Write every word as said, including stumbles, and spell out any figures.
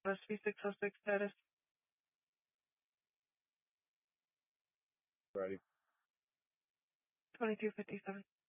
S P six oh six status. Ready. twenty-two fifty-seven.